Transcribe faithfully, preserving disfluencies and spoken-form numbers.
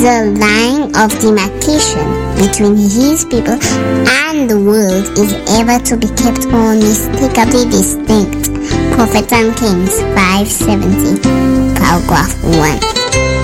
The line of demarcation between his people and the world is ever to be kept unmistakably distinct. Prophets and Kings five seventy, paragraph one.